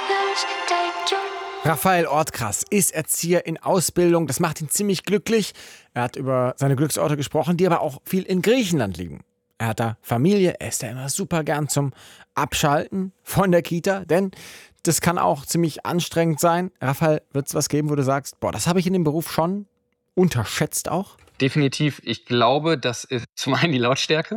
Raphael Ortkrass ist Erzieher in Ausbildung. Das macht ihn ziemlich glücklich. Er hat über seine Glücksorte gesprochen, die aber auch viel in Griechenland liegen. Er hat da Familie, er ist da immer super gern zum Abschalten von der Kita, denn das kann auch ziemlich anstrengend sein. Raphael, wird es was geben, wo du sagst, boah, das habe ich in dem Beruf schon unterschätzt auch? Definitiv. Ich glaube, das ist zum einen die Lautstärke.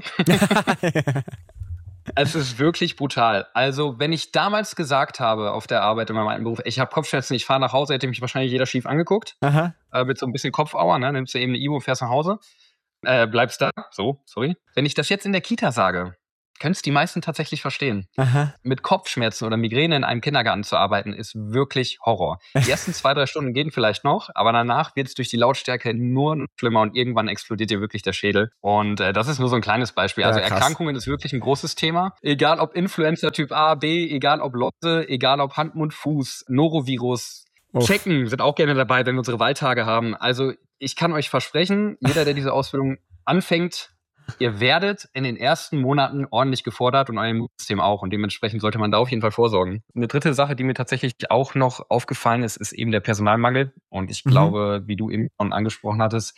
Es ist wirklich brutal. Also, wenn ich damals gesagt habe auf der Arbeit in meinem alten Beruf, ich habe Kopfschmerzen, ich fahre nach Hause, hätte mich wahrscheinlich jeder schief angeguckt. Aha. Mit so ein bisschen Kopfauer, ne? Nimmst du eben eine Ibo und fährst nach Hause. Bleibst da. So, sorry. Wenn ich das jetzt in der Kita sage, können es die meisten tatsächlich verstehen. Aha. Mit Kopfschmerzen oder Migräne in einem Kindergarten zu arbeiten, ist wirklich Horror. Die ersten 2-3 Stunden gehen vielleicht noch, aber danach wird es durch die Lautstärke nur noch schlimmer und irgendwann explodiert dir wirklich der Schädel. Und das ist nur so ein kleines Beispiel. Also krass. Erkrankungen ist wirklich ein großes Thema. Egal ob Influenza Typ A, B, egal ob Lotte, egal ob Hand, Mund, Fuß, Norovirus. Uff. Checken sind auch gerne dabei, wenn wir unsere Wahltage haben. Also ich kann euch versprechen, jeder, der diese Ausbildung anfängt, ihr werdet in den ersten Monaten ordentlich gefordert und euer Immunsystem auch. Und dementsprechend sollte man da auf jeden Fall vorsorgen. Eine dritte Sache, die mir tatsächlich auch noch aufgefallen ist, ist eben der Personalmangel. Und ich glaube, wie du eben schon angesprochen hattest,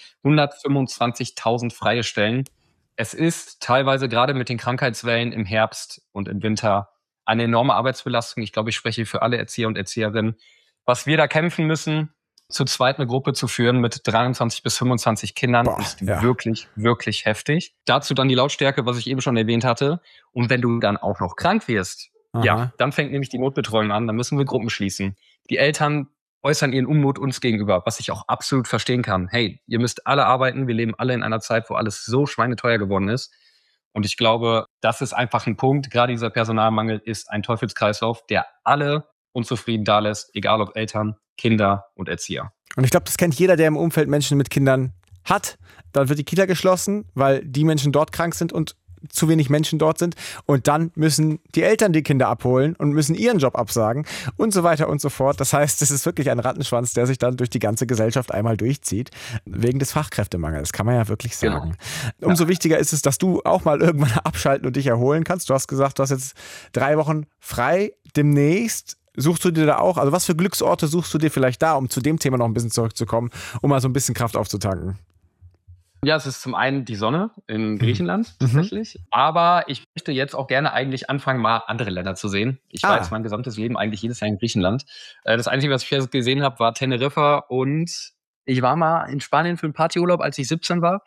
125.000 freie Stellen. Es ist teilweise gerade mit den Krankheitswellen im Herbst und im Winter eine enorme Arbeitsbelastung. Ich glaube, ich spreche für alle Erzieher und Erzieherinnen. Was wir da kämpfen müssen, zu zweit eine Gruppe zu führen mit 23 bis 25 Kindern, ist wirklich, wirklich heftig. Dazu dann die Lautstärke, was ich eben schon erwähnt hatte. Und wenn du dann auch noch krank wirst, dann fängt nämlich die Notbetreuung an. Dann müssen wir Gruppen schließen. Die Eltern äußern ihren Unmut uns gegenüber, was ich auch absolut verstehen kann. Hey, ihr müsst alle arbeiten. Wir leben alle in einer Zeit, wo alles so schweineteuer geworden ist. Und ich glaube, das ist einfach ein Punkt. Gerade dieser Personalmangel ist ein Teufelskreislauf, der alle unzufrieden da lässt, egal ob Eltern, Kinder und Erzieher. Und ich glaube, das kennt jeder, der im Umfeld Menschen mit Kindern hat. Dann wird die Kita geschlossen, weil die Menschen dort krank sind und zu wenig Menschen dort sind. Und dann müssen die Eltern die Kinder abholen und müssen ihren Job absagen und so weiter und so fort. Das heißt, es ist wirklich ein Rattenschwanz, der sich dann durch die ganze Gesellschaft einmal durchzieht, wegen des Fachkräftemangels. Das kann man ja wirklich sagen. Genau. Umso wichtiger ist es, dass du auch mal irgendwann abschalten und dich erholen kannst. Du hast gesagt, du hast jetzt 3 Wochen frei demnächst. Suchst du dir da auch, also was für Glücksorte suchst du dir vielleicht da, um zu dem Thema noch ein bisschen zurückzukommen, um mal so ein bisschen Kraft aufzutanken? Ja, es ist zum einen die Sonne in Griechenland tatsächlich, aber ich möchte jetzt auch gerne eigentlich anfangen, mal andere Länder zu sehen. Ich war jetzt mein gesamtes Leben eigentlich jedes Jahr in Griechenland. Das Einzige, was ich jetzt gesehen habe, war Teneriffa und ich war mal in Spanien für einen Partyurlaub, als ich 17 war.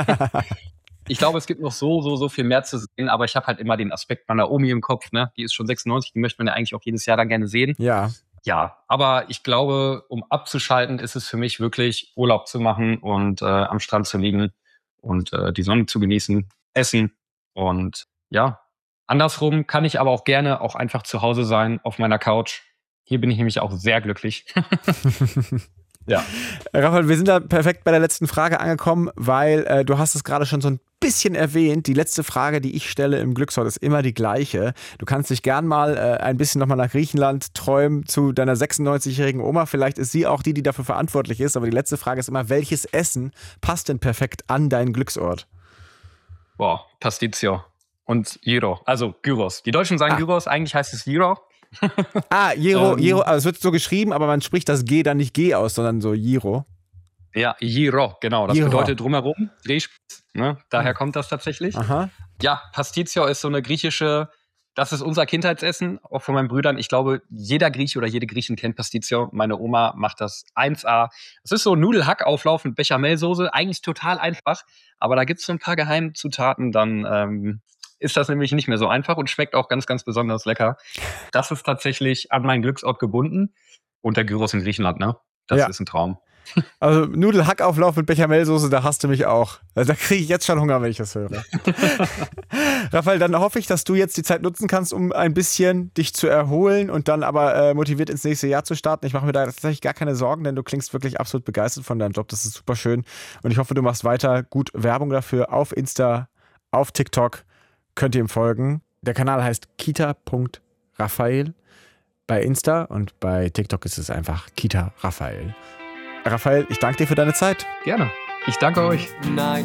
Ich glaube, es gibt noch so viel mehr zu sehen, aber ich habe halt immer den Aspekt meiner Omi im Kopf, ne? Die ist schon 96, die möchte man ja eigentlich auch jedes Jahr dann gerne sehen. Ja, aber ich glaube, um abzuschalten, ist es für mich wirklich Urlaub zu machen und am Strand zu liegen und die Sonne zu genießen, essen und ja, andersrum kann ich aber auch gerne auch einfach zu Hause sein, auf meiner Couch. Hier bin ich nämlich auch sehr glücklich. Ja. Raphael, wir sind da perfekt bei der letzten Frage angekommen, weil du hast es gerade schon so ein bisschen erwähnt. Die letzte Frage, die ich stelle im Glücksort, ist immer die gleiche. Du kannst dich gern mal ein bisschen nochmal nach Griechenland träumen zu deiner 96-jährigen Oma. Vielleicht ist sie auch die dafür verantwortlich ist. Aber die letzte Frage ist immer, welches Essen passt denn perfekt an deinen Glücksort? Boah, Pasticcio und Gyro. Also Gyros. Die Deutschen sagen Gyros, eigentlich heißt es Gyro. Gyro, also es wird so geschrieben, aber man spricht das G dann nicht G aus, sondern so Gyro. Ja, Gyro, genau. Das bedeutet drumherum, Drehspitz. Ne? Daher kommt das tatsächlich. Aha. Ja, Pasticcio ist so eine griechische, das ist unser Kindheitsessen, auch von meinen Brüdern. Ich glaube, jeder Grieche oder jede Griechin kennt Pasticcio. Meine Oma macht das 1A. Es ist so Nudelhackauflauf mit Bechamelsoße, eigentlich total einfach, aber da gibt es so ein paar Geheimzutaten, dann ist das nämlich nicht mehr so einfach und schmeckt auch ganz, ganz besonders lecker. Das ist tatsächlich an meinen Glücksort gebunden. Und der Gyros in Griechenland, ne? Das ist ein Traum. Also Nudelhackauflauf mit Bechamelsoße, da hast du mich auch. Da kriege ich jetzt schon Hunger, wenn ich das höre. Raphael, dann hoffe ich, dass du jetzt die Zeit nutzen kannst, um ein bisschen dich zu erholen und dann aber motiviert ins nächste Jahr zu starten. Ich mache mir da tatsächlich gar keine Sorgen, denn du klingst wirklich absolut begeistert von deinem Job. Das ist super schön. Und ich hoffe, du machst weiter gut Werbung dafür auf Insta, auf TikTok. Könnt ihr ihm folgen. Der Kanal heißt kita.raphael bei Insta und bei TikTok ist es einfach Kita Raphael. Raphael, ich danke dir für deine Zeit. Gerne. Ich danke euch.